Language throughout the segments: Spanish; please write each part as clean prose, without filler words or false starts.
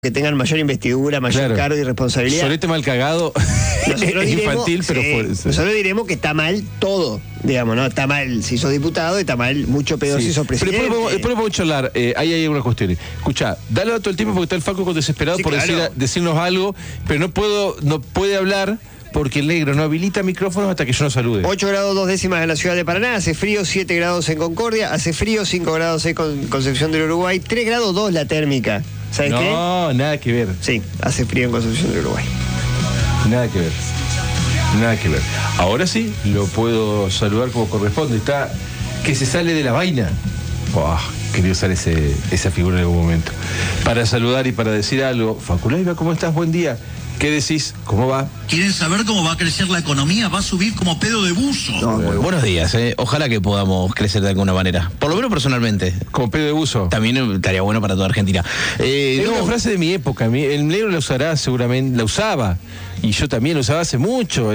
que tengan mayor investidura, mayor cargo y responsabilidad. Solete mal cagado es infantil, pero nosotros diremos que está mal todo, digamos, ¿no? Está mal si sos diputado y está mal mucho peor si sos presidente. Pero después podemos charlar, ahí hay algunas cuestiones. Escuchá, dale todo el tiempo porque está el Facu desesperado por decirnos algo, pero no puede hablar porque el negro no habilita micrófonos hasta que yo no salude. 8 grados 2 décimas en la ciudad de Paraná, hace frío, 7 grados en Concordia, hace frío, 5 grados en Concepción del Uruguay, 3 grados 2 la térmica. ¿Sabes qué? No, nada que ver. Sí, hace frío en Concepción del Uruguay. Nada que ver. Nada que ver. Ahora sí, lo puedo saludar como corresponde. Está que se sale de la vaina. Quería usar esa figura en algún momento. Para saludar y para decir algo. Facu Leiva, ¿cómo estás? Buen día. ¿Qué decís? ¿Cómo va? ¿Quieren saber cómo va a crecer la economía? Va a subir como pedo de buzo. Buenos días, ojalá que podamos crecer de alguna manera. Por lo menos personalmente. ¿Como pedo de buzo? También estaría bueno para toda Argentina. Es una frase de mi época. El negro la usará seguramente, la usaba. Y yo también lo usaba hace mucho.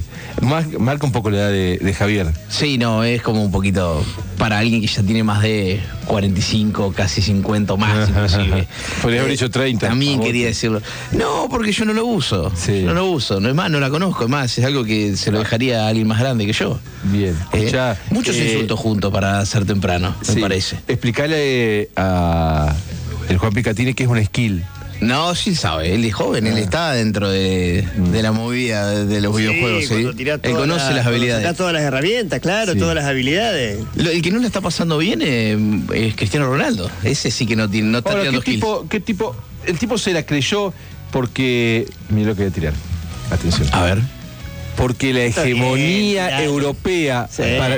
Marca un poco la edad de Javier. Sí, no, es como un poquito para alguien que ya tiene más de 45, casi 50 o más, inclusive. Podría haber dicho 30. También quería decirlo. No, porque yo no lo uso. Sí. No lo uso. No es más, no la conozco. Es más, es algo que se lo dejaría a alguien más grande que yo. Bien. Muchos insultos juntos para ser temprano, me parece. Explícale a el Juan Picatini que es un skill. No, sí sabe, él es joven, él está dentro de la movida de los videojuegos. Él conoce las habilidades. Está todas las herramientas, claro, todas las habilidades. El que no le está pasando bien es Cristiano Ronaldo. Ese sí que no está tirando skills. El tipo se la creyó porque... Mira lo que voy a tirar. Atención. A ver. Porque la hegemonía europea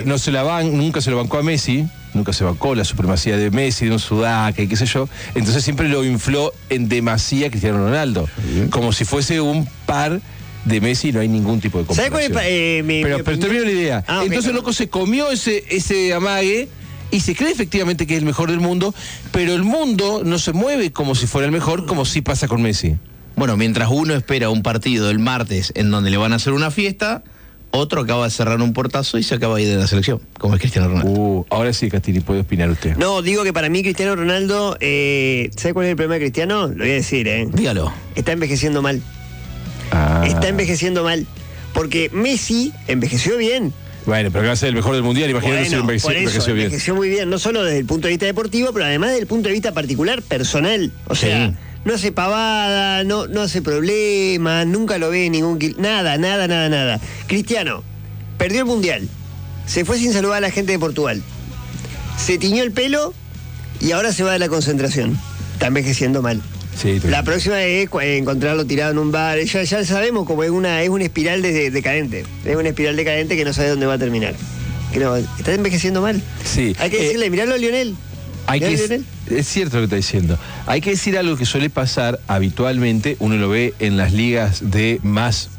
nunca se lo bancó a Messi. Nunca se bancó la supremacía de Messi, de un sudaca y qué sé yo. Entonces siempre lo infló en demasía Cristiano Ronaldo. Como si fuese un par de Messi y no hay ningún tipo de comparación. Pero termino la idea. Entonces el loco se comió ese amague y se cree efectivamente que es el mejor del mundo, pero el mundo no se mueve como si fuera el mejor, como sí pasa con Messi. Bueno, mientras uno espera un partido el martes en donde le van a hacer una fiesta, otro acaba de cerrar un portazo y se acaba de ir de la selección, como es Cristiano Ronaldo. Ahora sí, Castini, puede opinar usted. No, digo que para mí Cristiano Ronaldo, ¿sabe cuál es el problema de Cristiano? Lo voy a decir, Dígalo. Está envejeciendo mal. Está envejeciendo mal. Porque Messi envejeció bien. Bueno, pero que va a ser el mejor del mundial, imagínate si envejeció bien. Envejeció muy bien, no solo desde el punto de vista deportivo, pero además desde el punto de vista particular, personal. O sea, no hace pavada, no hace problema, nunca lo ve ningún... Nada. Cristiano perdió el mundial, se fue sin saludar a la gente de Portugal, se tiñó el pelo y ahora se va de la concentración. Está envejeciendo mal. Sí, la próxima es encontrarlo tirado en un bar. Ya sabemos cómo es una espiral decadente. Es una espiral decadente que no sabe dónde va a terminar. Está envejeciendo mal. Sí. Hay que decirle, miralo a Lionel. Es cierto lo que está diciendo. Hay que decir algo que suele pasar habitualmente. Uno lo ve en las ligas de más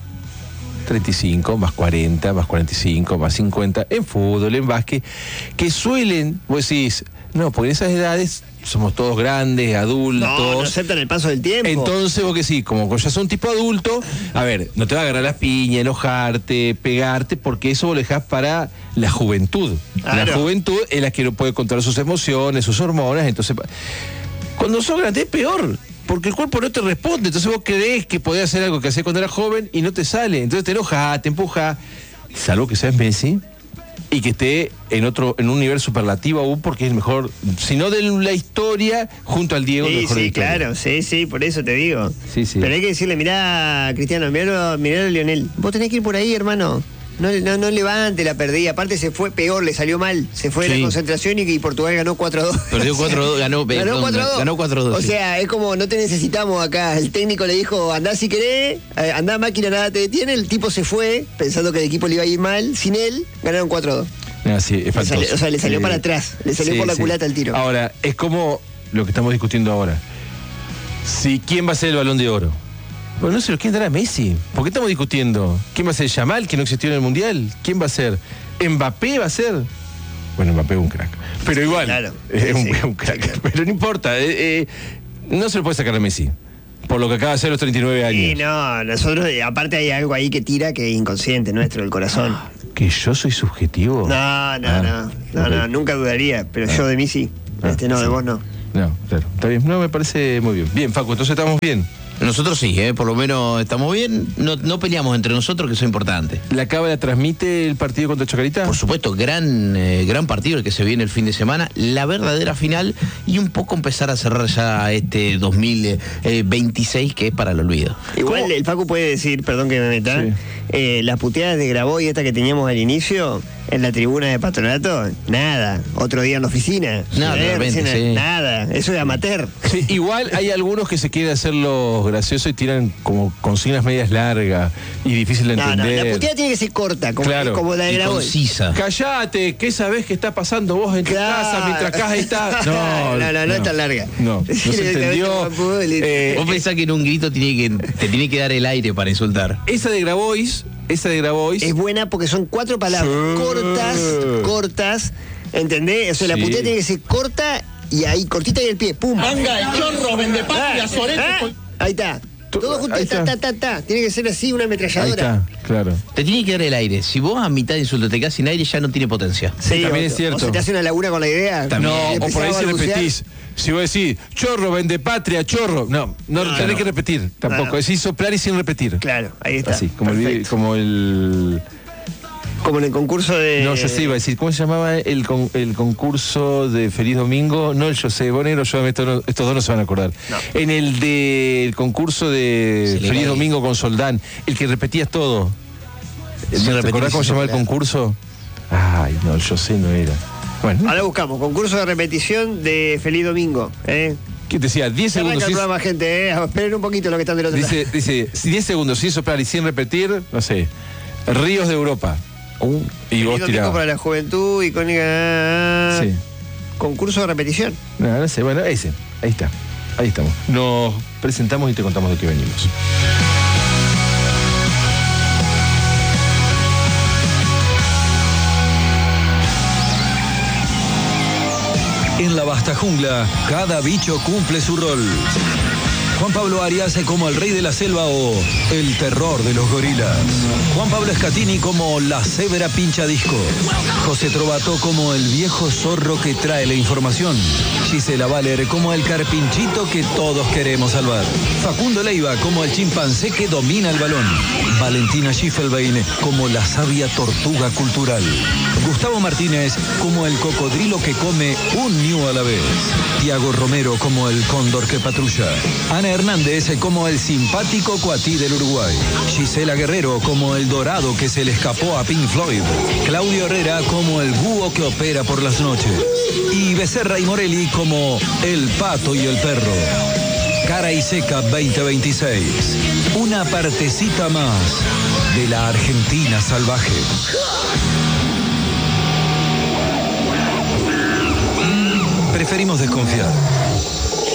35, más 40, más 45, más 50, en fútbol, en básquet, que suelen, vos decís, no, porque en esas edades somos todos grandes, adultos. No aceptan el paso del tiempo. Entonces vos que sí, como ya sos un tipo adulto, a ver, no te va a agarrar las piñas, enojarte, pegarte, porque eso vos lo dejás para la juventud. La juventud es la que no puede controlar sus emociones, sus hormonas, entonces... Cuando sos grande es peor, porque el cuerpo no te responde, entonces vos creés que podés hacer algo que hacés cuando eras joven y no te sale, entonces te enojas, te empujas, salvo que seas Messi y que esté en un nivel superlativo aún porque es el mejor, si no de la historia, junto al Diego, el mejor de la historia. Claro, sí, por eso te digo. Sí. Pero hay que decirle, mirá, Cristiano, mirá a Lionel, vos tenés que ir por ahí, hermano. No levante la perdida. Aparte se fue peor, le salió mal. Se fue de la concentración y Portugal ganó 4-2. Perdió 4-2, ganó 4-2. O sea, es como no te necesitamos acá. El técnico le dijo, andá si querés, andá máquina, nada te detiene. El tipo se fue, pensando que el equipo le iba a ir mal. Sin él, ganaron 4-2. Sí, es fantástico. Le salió para atrás. Le salió por la culata el tiro. Ahora, es como lo que estamos discutiendo ahora. ¿Quién va a ser el Balón de Oro? Bueno, no se lo quieren dar a Messi. ¿Por qué estamos discutiendo? ¿Quién va a ser Yamal, que no existió en el Mundial? ¿Quién va a ser? ¿Mbappé va a ser? Bueno, Mbappé es un crack. Pero igual, claro, es un crack. Claro. Pero no importa. No se lo puede sacar a Messi. Por lo que acaba de hacer los 39 años. Sí, no, nosotros, aparte hay algo ahí que tira que es inconsciente nuestro, el corazón. ¿Que yo soy subjetivo? No, nunca dudaría. Pero yo de mí sí. De vos no. No, claro. Está bien. No, me parece muy bien. Bien, Facu, entonces estamos bien. Nosotros sí, por lo menos estamos bien. No peleamos entre nosotros, que eso es importante. ¿La Cábala transmite el partido contra Chacarita? Por supuesto, gran partido el que se viene el fin de semana, la verdadera final y un poco empezar a cerrar ya este 2026 que es para el olvido. Igual ¿Cómo? el Facu puede decir, perdón que me meta, las puteadas de Grabois esta que teníamos al inicio en la tribuna de Patronato, nada. Otro día en la oficina. No, realmente, sí. Nada, eso es amateur. Sí, igual hay algunos que se quieren hacerlo gracioso y tiran como consignas medias largas y difícil de No, entender. la puteada tiene que ser corta, como, Claro. como la de Y Grabois. concisa. Callate, ¿qué sabés que está pasando vos en tu casa mientras acá está? No es tan larga. No se entendió. Vos pensás que en un grito te tiene que dar el aire para insultar. Esa de Grabois Es buena porque son 4 palabras cortas, ¿entendés? O sea, la Sí. puteada tiene que ser corta y ahí, cortita y el pie, pum. Manga de chorro, vende patria, sorete. Ahí está. Todo junto, Ahí está. ta. Tiene que ser así, una Ahí ametralladora. está, claro. Te tiene que dar el aire. Si vos a mitad de insulto te quedás sin aire, ya no tiene potencia. Sí, también o- es cierto. O se te hace una laguna con la idea. No, y o por empezás ahí a si balbucear. repetís. Si vos decís, chorro, vende patria, chorro. No tenés que repetir tampoco. No. Decís soplar y sin repetir. Claro, ahí está. Así, como Perfecto. como el. Como en el concurso de... No, yo sé, iba a decir, ¿cómo se llamaba el concurso de Feliz Domingo? No, el José Bonero, estos dos no se van a acordar. No. En el del concurso de Sí, Feliz legal. Domingo con Soldán, el que repetías todo. Sin ¿Te repetir, acordás cómo sin se llamaba el soplar. concurso? Ay, no, el José no era. Bueno, Ahora buscamos, concurso de repetición de Feliz Domingo. ¿qué te decía? 10 Se arranca segundos. el programa, gente, Esperen un poquito lo que están del otro lado. Dice, si 10 segundos sin soplar y sin repetir, no sé, Ríos de Europa. Y Feliz vos Domingo tirabas. para la juventud, icónica... Sí. Concurso de repetición. No sé, bueno, ese. Ahí está. Ahí estamos. Nos presentamos y te contamos de qué venimos. En la vasta jungla, cada bicho cumple su rol. Juan Pablo Arias como el rey de la selva o el terror de los gorilas. Juan Pablo Escatini como la cebra pincha disco. José Trovato como el viejo zorro que trae la información. Gisela Valer como el carpinchito que todos queremos salvar. Facundo Leiva como el chimpancé que domina el balón. Valentina Schiffelbein como la sabia tortuga cultural. Gustavo Martínez como el cocodrilo que come un ñu a la vez. Tiago Romero como el cóndor que patrulla. Ana Hernández como el simpático cuatí del Uruguay. Gisela Guerrero como el dorado que se le escapó a Pink Floyd. Claudio Herrera como el búho que opera por las noches. Y Becerra y Morelli como el pato y el perro. Cara y Seca 2026. Una partecita más de la Argentina salvaje. Preferimos desconfiar.